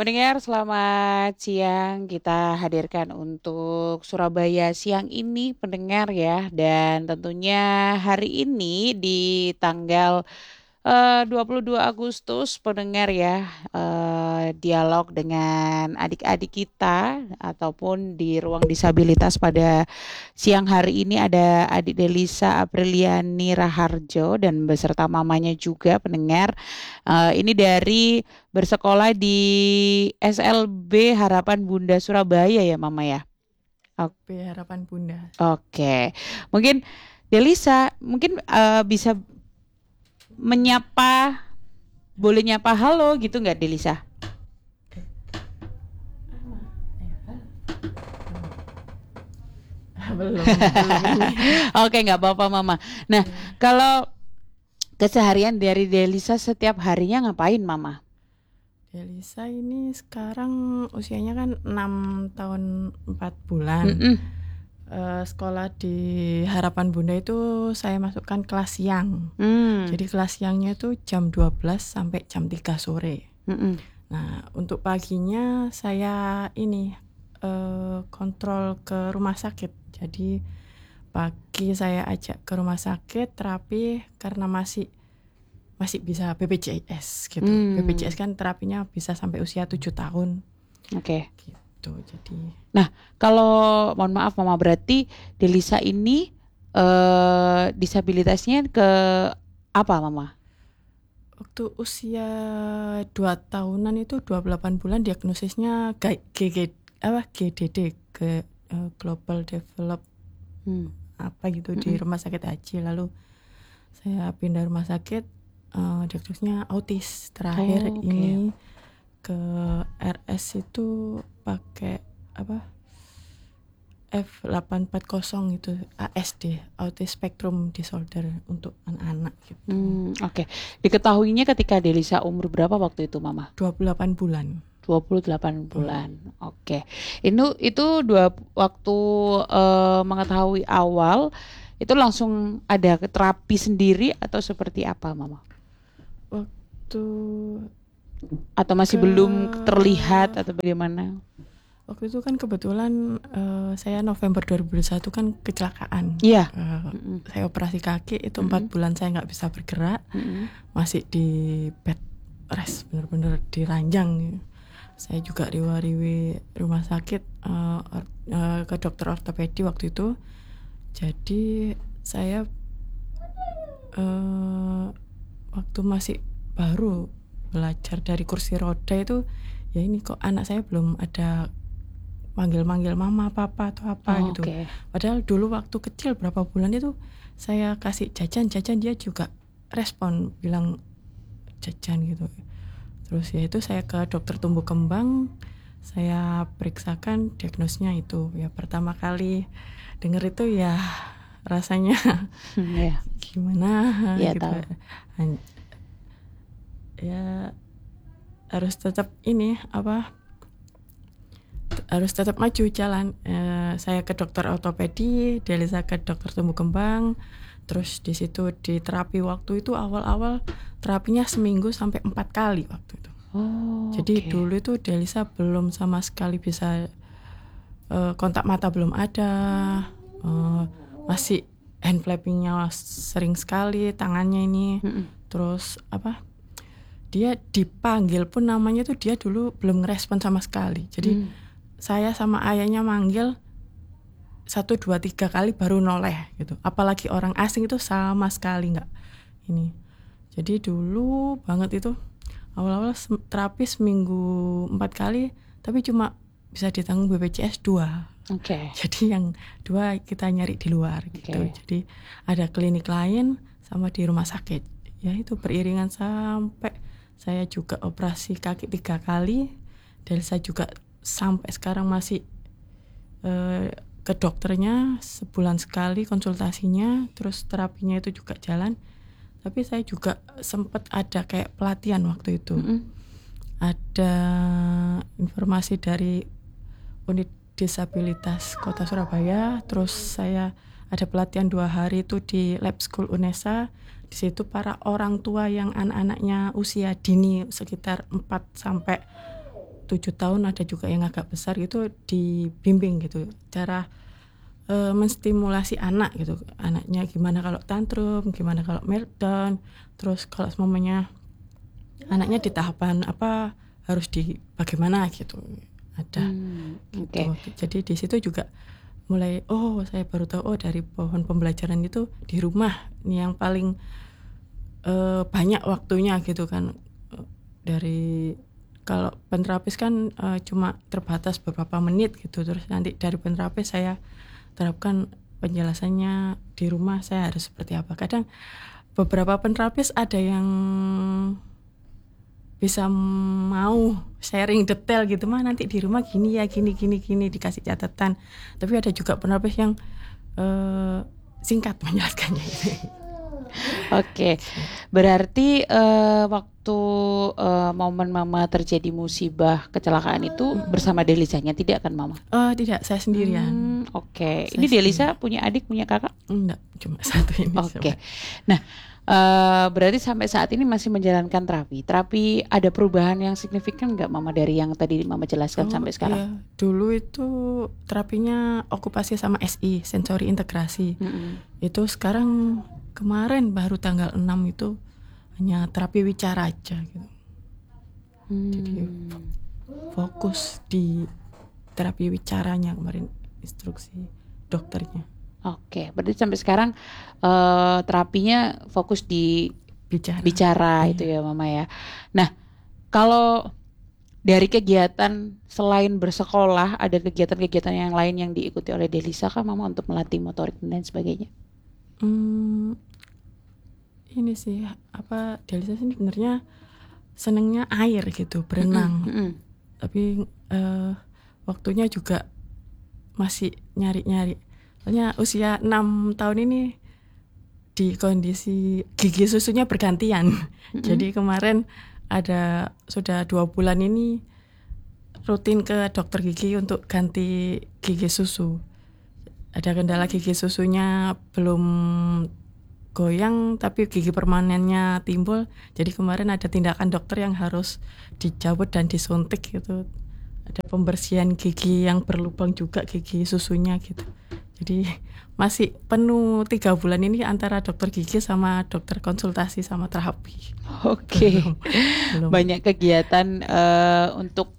Pendengar, selamat siang. Kita hadirkan untuk Surabaya siang ini, pendengar ya. Dan tentunya hari ini di tanggal 22 Agustus, pendengar ya, dialog dengan adik-adik kita ataupun di ruang disabilitas pada siang hari ini ada adik Delisa Apriliani Raharjo dan beserta mamanya juga, pendengar. Ini dari bersekolah di SLB Harapan Bunda Surabaya ya, Mama ya. Harapan Bunda. Oke, mungkin Delisa mungkin bisa menyapa, boleh nyapa halo gitu nggak Delisa? Belum ini. Oke, nggak apa-apa Mama. Nah, kalau keseharian dari Delisa setiap harinya ngapain Mama? Delisa ini sekarang usianya kan 6 tahun 4 bulan. Mm-mm. Sekolah di Harapan Bunda itu saya masukkan kelas siang. Hmm. Jadi kelas siangnya itu jam 12 sampai jam 3 sore. Mm-mm. Nah, untuk paginya saya ini kontrol ke rumah sakit. Jadi pagi saya ajak ke rumah sakit terapi karena masih bisa BPJS gitu. BPJS kan terapinya bisa sampai usia 7 tahun. Oke. Gitu. Jadi Nah, kalau mohon maaf Mama, berarti Delisa ini disabilitasnya ke apa Mama? waktu usia 2 tahunan itu 28 bulan diagnosisnya GDD ke Global Develop apa gitu di rumah sakit Haji. Lalu saya pindah rumah sakit, diagnosisnya autis. Terakhir ini ke RS itu pakai apa F840 gitu, ASD, Autism Spectrum Disorder untuk anak-anak gitu. Oke. Diketahuinya ketika Delisa umur berapa waktu itu Mama? 28 bulan. 28 bulan. Oke. Itu waktu mengetahui awal itu langsung ada terapi sendiri atau seperti apa Mama? Waktu Atau masih belum terlihat atau bagaimana? Waktu itu kan kebetulan saya November 2021 kan kecelakaan. Iya. Saya operasi kaki itu 4 bulan saya nggak bisa bergerak, masih di bed rest, benar-benar diranjang. Saya juga riwa-riwi rumah sakit ke dokter ortopedi waktu itu. Jadi saya waktu masih baru belajar dari kursi roda itu, ya ini kok anak saya belum ada manggil-manggil mama, papa atau apa gitu. Padahal dulu waktu kecil berapa bulan itu saya kasih jajan dia juga respon bilang jajan gitu. Terus ya itu saya ke dokter tumbuh kembang, saya periksakan diagnosnya itu. Ya pertama kali dengar itu ya rasanya gimana ya, gitu. Ya harus tetap harus tetap maju jalan. Saya ke dokter ortopedi, Delisa ke dokter tumbuh kembang. Terus di situ di terapi waktu itu awal-awal terapinya seminggu sampai 4 kali waktu itu. Jadi dulu itu Delisa belum sama sekali bisa kontak mata, belum ada, masih hand flappingnya sering sekali tangannya ini. Terus dia dipanggil pun namanya tuh dia dulu belum ngerespon sama sekali. Jadi saya sama ayahnya manggil 1, 2, 3 kali baru noleh gitu. Apalagi orang asing itu sama sekali nggak ini. Jadi dulu banget itu awal-awal terapi seminggu 4 kali, tapi cuma bisa ditanggung BPJS 2. Jadi yang 2 kita nyari di luar gitu. Jadi ada klinik lain sama di rumah sakit. Ya itu beriringan sampai saya juga operasi kaki 3 kali. Delisa juga sampai sekarang masih ke dokternya sebulan sekali konsultasinya, terus terapinya itu juga jalan. Tapi saya juga sempat ada kayak pelatihan waktu itu. Ada informasi dari unit disabilitas Kota Surabaya, terus saya ada pelatihan 2 hari itu di Lab School UNESA. Di situ para orang tua yang anak-anaknya usia dini sekitar 4 sampai 7 tahun, ada juga yang agak besar gitu, dibimbing gitu cara menstimulasi anak gitu. Anaknya gimana kalau tantrum, gimana kalau meltdown, terus kalau semuanya anaknya di tahapan apa harus bagaimana gitu. Ada gitu. Okay. Jadi di situ juga mulai saya baru tahu dari pohon pembelajaran itu di rumah ini yang paling banyak waktunya gitu kan. Dari kalau penterapis kan cuma terbatas beberapa menit gitu, terus nanti dari penterapis saya terapkan penjelasannya di rumah saya harus seperti apa. Kadang beberapa penterapis ada yang bisa mau sharing detail gitu, mah nanti di rumah gini ya, gini dikasih catatan. Tapi ada juga penterapis yang singkat menjelaskannya gitu. Oke, berarti waktu momen Mama terjadi musibah kecelakaan itu bersama Delisanya, tidak kan Mama? Tidak, saya sendirian. Oke. Ini Delisa punya adik, punya kakak? Enggak, cuma satu ini. Oke. Nah, berarti sampai saat ini masih menjalankan terapi. Terapi ada perubahan yang signifikan nggak Mama dari yang tadi Mama jelaskan sampai sekarang? Iya. Dulu itu terapinya okupasi sama SI, sensori integrasi. Itu sekarang kemarin baru tanggal 6 itu hanya terapi wicara aja gitu. Jadi fokus di terapi wicaranya kemarin, instruksi dokternya. Oke, berarti sampai sekarang terapinya fokus di bicara itu ya Mama ya. Nah, kalau dari kegiatan selain bersekolah, ada kegiatan-kegiatan yang lain yang diikuti oleh Delisa kah Mama untuk melatih motorik dan sebagainya? Ini sih Delisa sih sebenarnya senengnya air gitu, berenang. Tapi waktunya juga masih nyari-nyari. Soalnya usia 6 tahun ini di kondisi gigi susunya bergantian. Jadi kemarin sudah 2 bulan ini rutin ke dokter gigi untuk ganti gigi susu. Ada kendala gigi susunya belum goyang tapi gigi permanennya timbul. Jadi kemarin ada tindakan dokter yang harus dicabut dan disuntik gitu. Ada pembersihan gigi yang berlubang juga gigi susunya gitu. Jadi masih penuh 3 bulan ini antara dokter gigi sama dokter konsultasi sama terapi. Oke. Belum. Banyak kegiatan untuk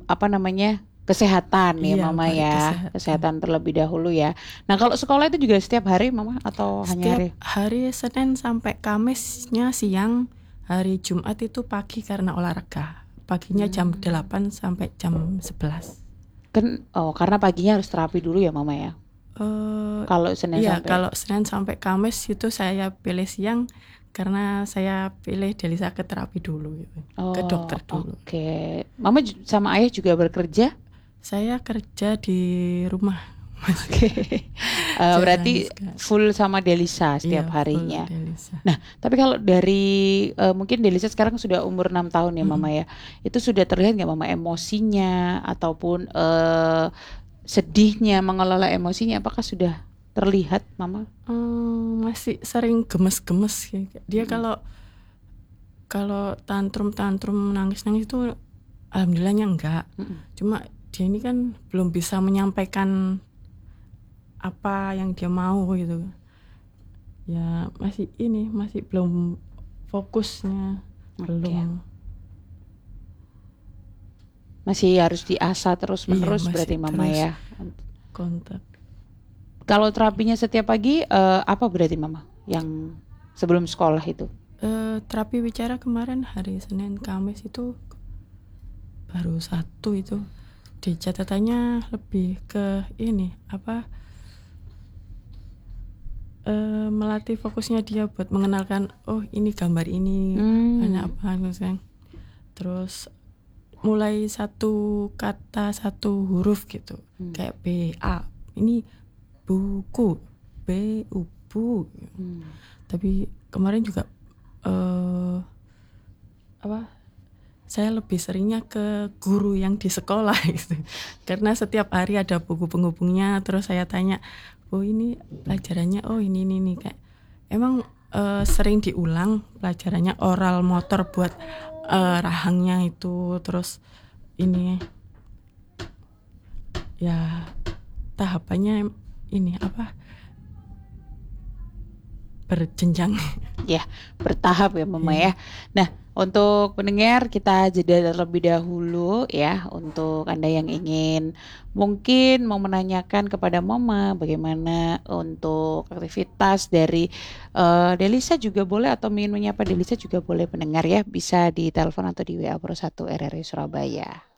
kesehatan ya Mama ya. Kesehatan terlebih dahulu ya. Nah, kalau sekolah itu juga setiap hari Mama atau hanya hari? Setiap hari Senin sampai Kamisnya siang, hari Jumat itu pagi karena olahraga. Paginya jam 8 sampai jam 11. Karena paginya harus terapi dulu ya Mama ya. Kalau Senin sampai Kamis itu saya pilih siang karena saya pilih Delisa ke terapi dulu gitu. Ke dokter dulu. Oke. Mama sama Ayah juga bekerja? Saya kerja di rumah. Oke. Berarti full sama Delisa setiap harinya. Nah, tapi kalau dari mungkin Delisa sekarang sudah umur 6 tahun ya Mama ya. Itu sudah terlihat nggak Mama emosinya ataupun sedihnya, mengelola emosinya, apakah sudah terlihat Mama? Masih sering gemes-gemes. Dia kalau tantrum nangis itu alhamdulillahnya enggak. Cuma dia ini kan belum bisa menyampaikan apa yang dia mau gitu. Ya masih belum fokusnya. Belum. Masih harus diasah terus-menerus berarti Mama ya. Kontak. Kalau terapinya setiap pagi apa berarti Mama yang sebelum sekolah itu? Terapi bicara kemarin hari Senin Kamis itu baru 1 itu. Di catatannya lebih ke melatih fokusnya dia buat mengenalkan ini gambar ini apa misalnya. Terus mulai 1 kata 1 huruf gitu. Kayak BA. Ini buku, bu. Tapi kemarin juga saya lebih seringnya ke guru yang di sekolah gitu. Karena setiap hari ada buku penghubungnya, terus saya tanya, ini pelajarannya ini kayak emang sering diulang pelajarannya, oral motor buat rahangnya itu, terus ini ya tahapannya ini apa berjenjang. Ya, bertahap ya Mama ya. Iya. Nah, untuk pendengar kita jeda terlebih dahulu ya untuk Anda yang ingin mungkin mau menanyakan kepada Mama bagaimana untuk aktivitas dari Delisa juga boleh atau ingin menyapa Delisa juga boleh pendengar ya bisa di telepon atau di WA Pro 1 RRI Surabaya.